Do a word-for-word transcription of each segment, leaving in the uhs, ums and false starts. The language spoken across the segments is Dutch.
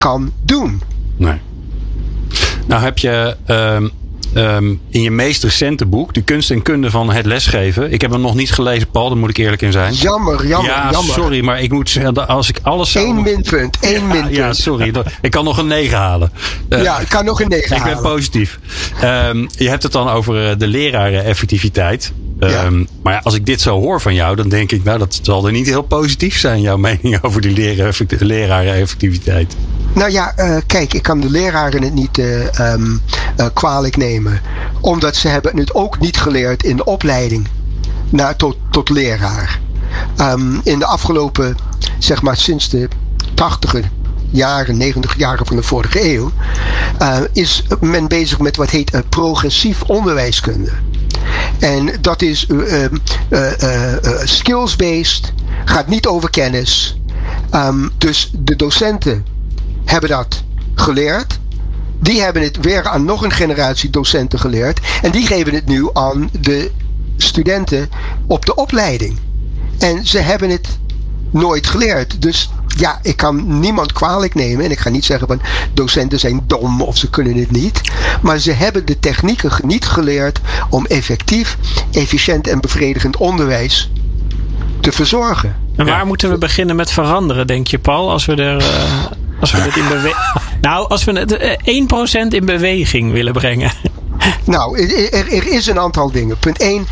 kan doen. Nee. Nou heb je um, um, in je meest recente boek, De kunst en kunde van het lesgeven. Ik heb hem nog niet gelezen, Paul, daar moet ik eerlijk in zijn. Jammer, jammer, ja, jammer. Sorry, maar ik moet als ik alles zou... Eén minpunt, één ja, minpunt. Ja, sorry. Ik kan nog een negen halen. Uh, ja, ik kan nog een negen ik halen. Ik ben positief. Um, je hebt het dan over de lerareneffectiviteit. Ja. Um, maar ja, als ik dit zo hoor van jou, dan denk ik, nou, dat zal er niet heel positief zijn, jouw mening over die lerareneffectiviteit. Nou ja, uh, kijk, ik kan de leraren het niet uh, um, uh, kwalijk nemen. Omdat ze hebben het ook niet geleerd in de opleiding naar, tot, tot leraar. Um, in de afgelopen, zeg maar sinds de tachtiger jaren, negentig jaren van de vorige eeuw, uh, is men bezig met wat heet uh, progressief onderwijskunde. En dat is uh, uh, uh, uh, skills-based, gaat niet over kennis. Um, dus de docenten hebben dat geleerd. Die hebben het weer aan nog een generatie docenten geleerd. En die geven het nu aan de studenten op de opleiding. En ze hebben het nooit geleerd. Dus ja, ik kan niemand kwalijk nemen. En ik ga niet zeggen van docenten zijn dom of ze kunnen het niet. Maar ze hebben de technieken niet geleerd om effectief, efficiënt en bevredigend onderwijs te verzorgen. En waar ja. moeten we beginnen met veranderen, denk je, Paul? Als we er... Uh... Als we het in bewe- nou, als we het één procent in beweging willen brengen. Nou, er, er is een aantal dingen. Punt één.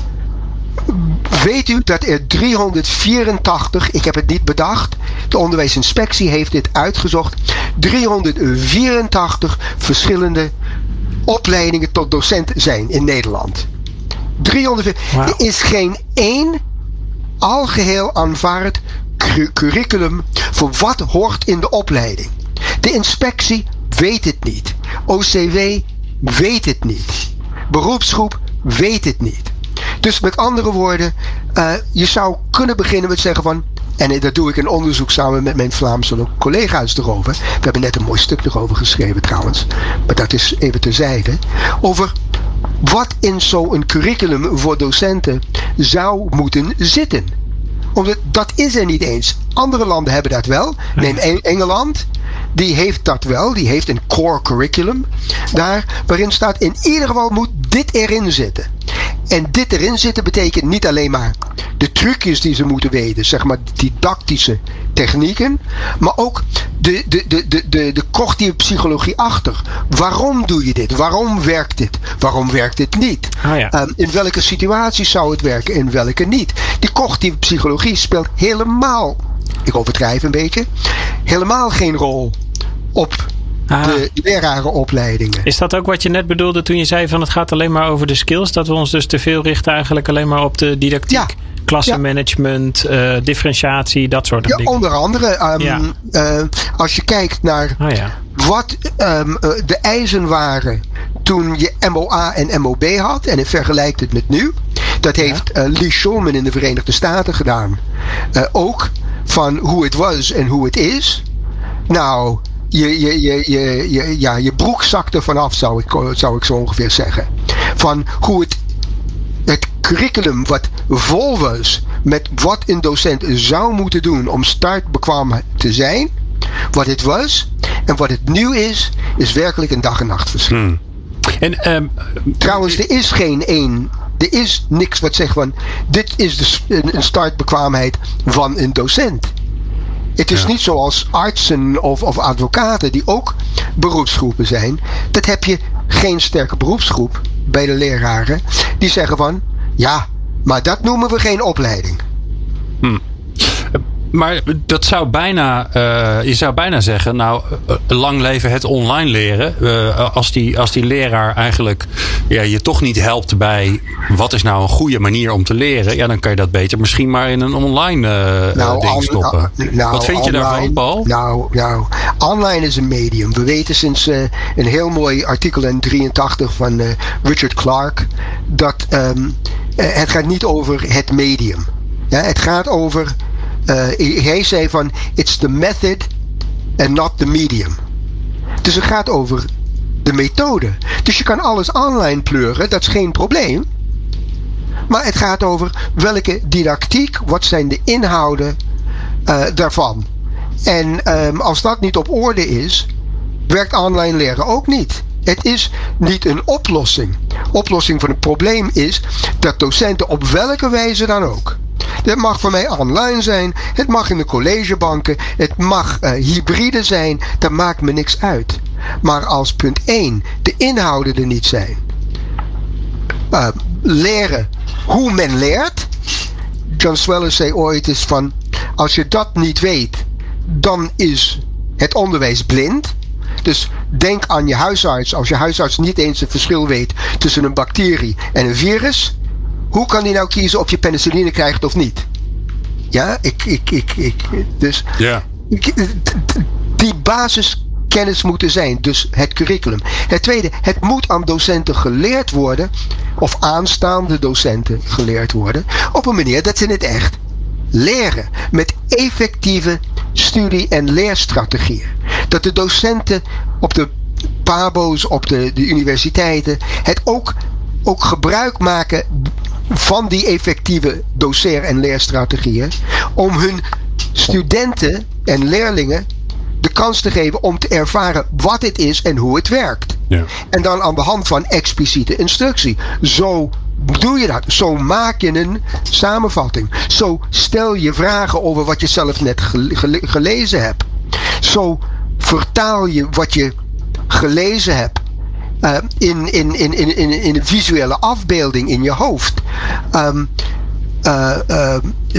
Weet u dat er driehonderdvierentachtig, ik heb het niet bedacht, de onderwijsinspectie heeft dit uitgezocht, driehonderdvierentachtig verschillende opleidingen tot docent zijn in Nederland. driehonderdveerentachtig. Wow. Er is geen één algeheel aanvaard curriculum voor wat hoort in de opleiding. De inspectie weet het niet. O C W weet het niet. Beroepsgroep weet het niet. Dus met andere woorden, uh, je zou kunnen beginnen met zeggen van, en daar doe ik een onderzoek samen met mijn Vlaamse collega's erover. We hebben net een mooi stuk erover geschreven trouwens, maar dat is even terzijde. Over wat in zo'n curriculum voor docenten zou moeten zitten. Omdat dat is er niet eens. Andere landen hebben dat wel. Neem Engeland. Die heeft dat wel. Die heeft een core curriculum. Daar waarin staat in ieder geval moet dit erin zitten. En dit erin zitten betekent niet alleen maar de trucjes die ze moeten weten. Zeg maar didactische technieken. Maar ook de, de, de, de, de, de cognitieve psychologie achter. Waarom doe je dit? Waarom werkt dit? Waarom werkt dit niet? Oh ja. um, in welke situaties zou het werken? In welke niet? Die cognitieve psychologie speelt helemaal, ik overdrijf een beetje, helemaal geen rol op ah. de lerarenopleidingen. Is dat ook wat je net bedoelde toen je zei van het gaat alleen maar over de skills? Dat we ons dus te veel richten eigenlijk alleen maar op de didactiek? Ja. Klassenmanagement, ja. uh, differentiatie, dat soort ja, dingen. Onder andere, um, ja. uh, als je kijkt naar oh ja. wat um, uh, de eisen waren toen je M O A en M O B had, en je vergelijkt het met nu. Dat heeft ja. uh, Lee Shulman in de Verenigde Staten gedaan. Uh, ook van hoe het was en hoe het is. Nou, je, je, je, je, je, ja, je broek zakt er vanaf, zou ik, zou ik zo ongeveer zeggen. Van hoe het, het curriculum wat vol was met wat een docent zou moeten doen om startbekwaam te zijn, wat het was en wat het nu is, is werkelijk een dag en nacht verschil. Hmm. En, um, Trouwens, er is geen één, er is niks wat zegt van dit is de, een startbekwaamheid van een docent. Het is ja. niet zoals artsen of, of advocaten die ook beroepsgroepen zijn. Dat heb je geen sterke beroepsgroep bij de leraren. Die zeggen van ja, maar dat noemen we geen opleiding. Hmm. Maar dat zou bijna, uh, je zou bijna zeggen, nou, uh, lang leven het online leren. Uh, als, die, als die leraar eigenlijk ja, je toch niet helpt bij wat is nou een goede manier om te leren. Ja, dan kan je dat beter misschien maar in een online uh, nou, ding on, stoppen. Uh, nou, wat vind online, je daarvan, Paul? Nou, nou, online is een medium. We weten sinds uh, een heel mooi artikel in drieëntachtig van uh, Richard Clark dat um, uh, het gaat niet over het medium. Ja, het gaat over Uh, hij zei van it's the method and not the medium. Dus het gaat over de methode. Dus je kan alles online pleuren, dat is geen probleem. Maar het gaat over welke didactiek, wat zijn de inhouden uh, daarvan. En um, als dat niet op orde is, werkt online leren ook niet. Het is niet een oplossing. Oplossing van het probleem is dat docenten op welke wijze dan ook. Dat mag voor mij online zijn, het mag in de collegebanken, het mag uh, hybride zijn, dat maakt me niks uit. Maar als punt één de inhouden er niet zijn, uh, leren hoe men leert. John Sweller zei ooit eens van, als je dat niet weet, dan is het onderwijs blind. Dus denk aan je huisarts. Als je huisarts niet eens het verschil weet tussen een bacterie en een virus, hoe kan die nou kiezen of je penicilline krijgt of niet? Ja, ik, ik, ik, ik dus ja. ik, die basiskennis moet er zijn, dus het curriculum. Het tweede, het moet aan docenten geleerd worden, of aanstaande docenten geleerd worden, op een manier dat ze het echt leren. Met effectieve studie- en leerstrategieën. Dat de docenten op de pabo's, op de, de universiteiten, het ook, ook gebruik maken van die effectieve doceer- en leerstrategieën, om hun studenten en leerlingen de kans te geven om te ervaren wat het is en hoe het werkt. Ja. En dan aan de hand van expliciete instructie. Zo doe je dat. Zo maak je een samenvatting. Zo stel je vragen over wat je zelf net gele- gelezen hebt. Zo vertaal je wat je gelezen hebt Uh, in, in, in, in, in, in een visuele afbeelding in je hoofd. Um, uh, uh,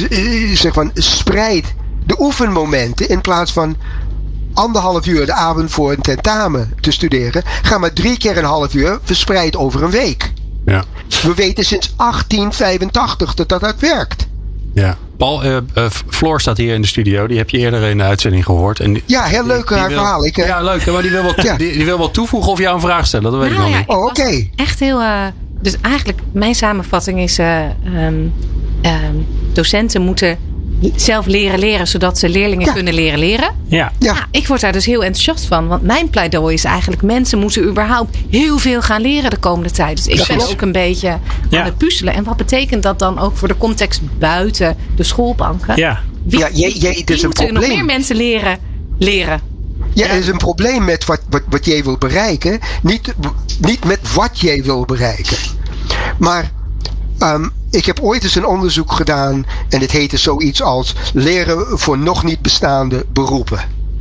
zeg van, spreid de oefenmomenten in plaats van anderhalf uur de avond voor een tentamen te studeren. Ga maar drie keer een half uur verspreid over een week. Ja. We weten sinds achttien vijfentachtig dat dat, dat werkt. Ja. Paul, uh, uh, Floor staat hier in de studio. Die heb je eerder in de uitzending gehoord. En die, ja, heel leuk haar wil, verhaal. Ik, uh, ja, leuk. Maar die wil, wel, ja. die, die wil wel toevoegen of jou een vraag stellen. Dat weet nou, ik nog ja, niet. Oh, oké. Okay. Echt heel... Uh, dus eigenlijk, mijn samenvatting is... Uh, um, um, docenten moeten zelf leren leren, zodat ze leerlingen ja. kunnen leren leren. Ja. Ja. ja. Ik word daar dus heel enthousiast van. Want mijn pleidooi is eigenlijk, mensen moeten überhaupt heel veel gaan leren de komende tijd. Dus ik ben ook een beetje ja. aan het puzzelen. En wat betekent dat dan ook voor de context buiten de schoolbanken? Ja. Wie, ja, jij, jij, wie moeten nog meer mensen leren leren? Ja, er is een probleem met wat, wat, wat jij wil bereiken. Niet, niet met wat jij wil bereiken. Maar um, ik heb ooit eens een onderzoek gedaan. En het heette zoiets als leren voor nog niet bestaande beroepen.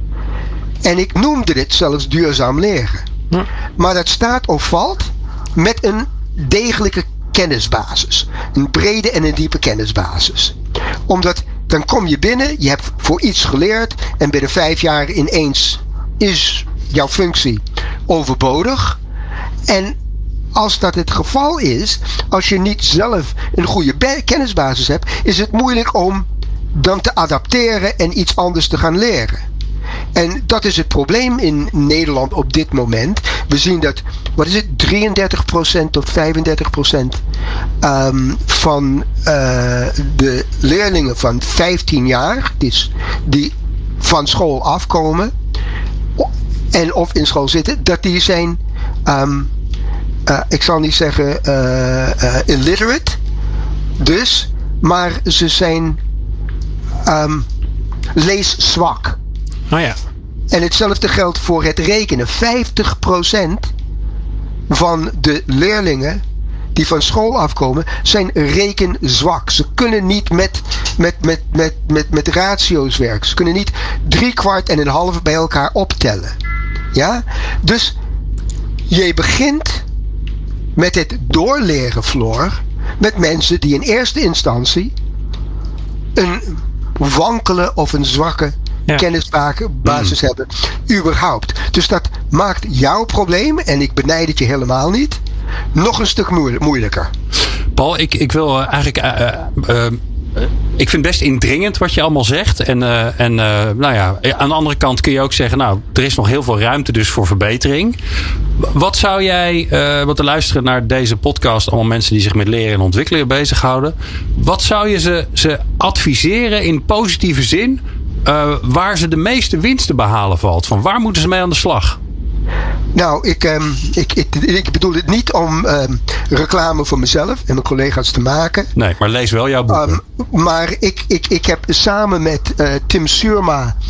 En ik noemde dit zelfs duurzaam leren. Hm. Maar dat staat of valt met een degelijke kennisbasis. Een brede en een diepe kennisbasis. Omdat dan kom je binnen, je hebt voor iets geleerd en binnen vijf jaar ineens is jouw functie overbodig. En als dat het geval is, als je niet zelf een goede be- kennisbasis hebt, is het moeilijk om dan te adapteren en iets anders te gaan leren. En dat is het probleem in Nederland op dit moment. We zien dat, wat is het, drieëndertig procent tot vijfendertig procent um, van uh, de leerlingen van vijftien jaar, dus die van school afkomen en of in school zitten, dat die zijn, um, uh, ik zal niet zeggen uh, uh, illiterate, dus, maar ze zijn um, leeszwak. Oh ja. En hetzelfde geldt voor het rekenen. vijftig procent van de leerlingen die van school afkomen zijn rekenzwak. Ze kunnen niet met, met, met, met, met, met ratio's werken. Ze kunnen niet drie kwart en een half bij elkaar optellen. Ja? Dus je begint met het doorleren, Floor, met mensen die in eerste instantie een wankele of een zwakke ja. kennisbasis mm. hebben, überhaupt. Dus dat maakt jouw probleem, en ik benijd het je helemaal niet, nog een stuk moe- moeilijker. Paul, ik, ik wil uh, eigenlijk uh, uh, uh, ik vind het best indringend wat je allemaal zegt. En, uh, en uh, nou ja, aan de andere kant kun je ook zeggen, nou, er is nog heel veel ruimte dus voor verbetering. Wat zou jij, uh, want er luisteren naar deze podcast allemaal mensen die zich met leren en ontwikkelen bezighouden. Wat zou je ze, ze adviseren in positieve zin, uh, waar ze de meeste winst te behalen valt? Van waar moeten ze mee aan de slag? Nou, ik, um, ik, ik, ik bedoel het niet om um, reclame voor mezelf en mijn collega's te maken. Nee, maar lees wel jouw boeken. Um, maar ik, ik, ik heb samen met uh, Tim Surma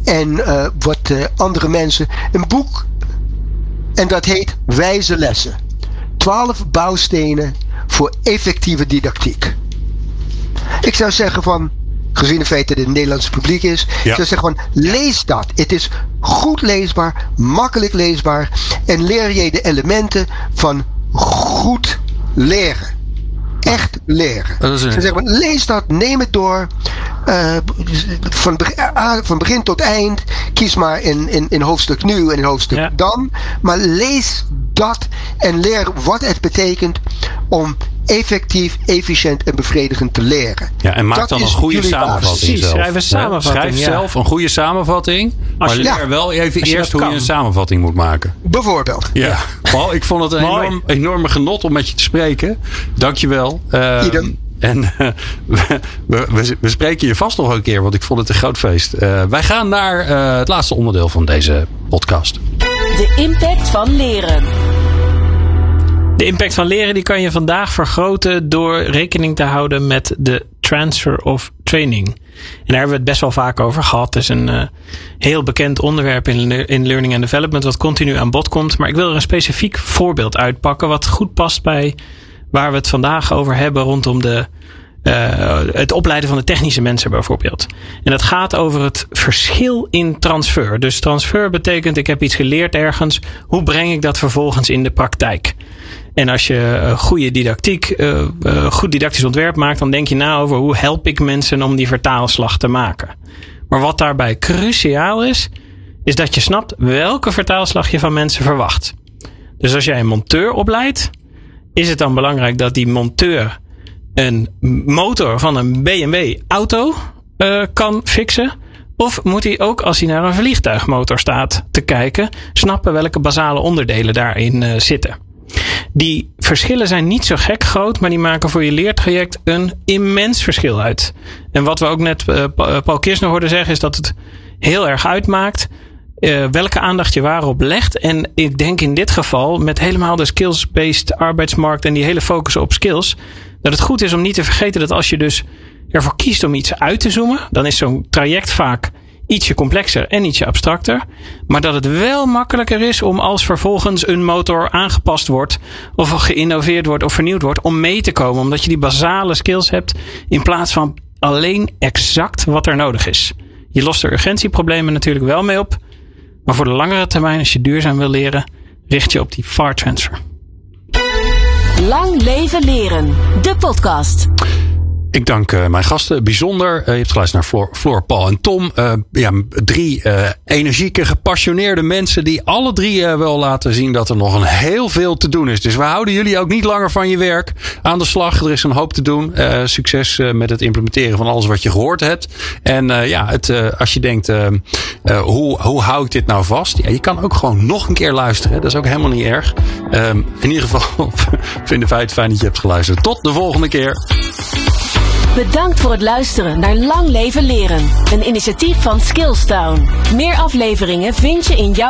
en uh, wat uh, andere mensen. Een boek en dat heet Wijze Lessen. Twaalf bouwstenen voor effectieve didactiek. Ik zou zeggen van, gezien het feit dat het een Nederlandse publiek is, ja. ik zou zeggen van, lees dat. Het is goed leesbaar, makkelijk leesbaar en leer je de elementen van goed leren. Echt leren. Dat is een... zeg maar, lees dat, neem het door. Uh, van, uh, van begin tot eind. Kies maar in, in, in hoofdstuk nu en in hoofdstuk ja. dan. Maar lees dat en leer wat het betekent om effectief, efficiënt en bevredigend te leren. Ja, en maak dat dan een goede samenvatting Precies, zelf. Schrijf, een samenvatting, Schrijf ja. zelf een goede samenvatting. Maar je, leer ja. wel even eerst hoe kan. je een samenvatting moet maken. Bijvoorbeeld. Ja. ja. Paul, ik vond het een enorm, enorme genot om met je te spreken. Dankjewel. Uh, Idem. En uh, we, we, we spreken je vast nog een keer, want ik vond het een groot feest. Uh, wij gaan naar uh, het laatste onderdeel van deze podcast. De impact van leren. De impact van leren die kan je vandaag vergroten door rekening te houden met de transfer of training. En daar hebben we het best wel vaak over gehad. Het is een uh, heel bekend onderwerp in, in learning and development wat continu aan bod komt. Maar ik wil er een specifiek voorbeeld uitpakken wat goed past bij waar we het vandaag over hebben rondom de, uh, het opleiden van de technische mensen bijvoorbeeld. En dat gaat over het verschil in transfer. Dus transfer betekent ik heb iets geleerd ergens. Hoe breng ik dat vervolgens in de praktijk? En als je uh, goede didactiek, uh, uh, goed didactisch ontwerp maakt, dan denk je na over hoe help ik mensen om die vertaalslag te maken. Maar wat daarbij cruciaal is, is dat je snapt welke vertaalslag je van mensen verwacht. Dus als jij een monteur opleidt, is het dan belangrijk dat die monteur een motor van een B M W auto uh, kan fixen? Of moet hij ook, als hij naar een vliegtuigmotor staat te kijken, snappen welke basale onderdelen daarin uh, zitten? Die verschillen zijn niet zo gek groot, maar die maken voor je leertraject een immens verschil uit. En wat we ook net uh, Paul Kirchner hoorden zeggen, is dat het heel erg uitmaakt uh, welke aandacht je waarop legt. En ik denk in dit geval, met helemaal de skills-based arbeidsmarkt en die hele focus op skills, dat het goed is om niet te vergeten dat als je dus ervoor kiest om iets uit te zoomen, dan is zo'n traject vaak ietsje complexer en ietsje abstracter. Maar dat het wel makkelijker is om als vervolgens een motor aangepast wordt of geïnnoveerd wordt of vernieuwd wordt om mee te komen. Omdat je die basale skills hebt in plaats van alleen exact wat er nodig is. Je lost de urgentieproblemen natuurlijk wel mee op. Maar voor de langere termijn, als je duurzaam wil leren, richt je op die V A R transfer. Lang leven leren. De podcast. Ik dank uh, mijn gasten bijzonder. Uh, je hebt geluisterd naar Floor, Floor, Paul en Tom. Uh, ja, drie uh, energieke, gepassioneerde mensen die alle drie uh, wel laten zien dat er nog een heel veel te doen is. Dus we houden jullie ook niet langer van je werk aan de slag. Er is een hoop te doen. Uh, succes uh, met het implementeren van alles wat je gehoord hebt. En uh, ja, het, uh, als je denkt, uh, uh, hoe, hoe hou ik dit nou vast? Ja, je kan ook gewoon nog een keer luisteren. Dat is ook helemaal niet erg. Um, in ieder geval vinden wij het fijn dat je hebt geluisterd. Tot de volgende keer. Bedankt voor het luisteren naar Lang Leven Leren. Een initiatief van Skillstown. Meer afleveringen vind je in jouw